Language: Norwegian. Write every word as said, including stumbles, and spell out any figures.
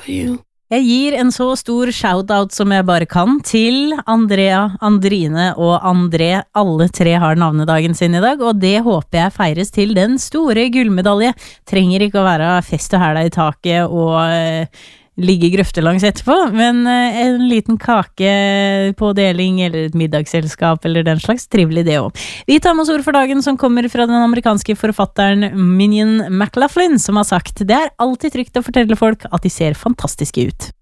for you. Jeg gir en så stor shoutout som jeg bare kan til Andrea, Andrine og André. Alle tre har navnedagen sin i dag, og det håper jeg feires til den store gullmedalje. Trenger ikke å være fest og hæla i taket og eh, ligge grøftelangs etterpå, men eh, en liten kake på deling eller et middagsselskap eller den slags, trivelig det også. Vi tar med oss ord for dagen som kommer fra den amerikanske forfatteren Minion McLaughlin, som har sagt: det er alltid trygt å fortelle folk at de ser fantastiske ut.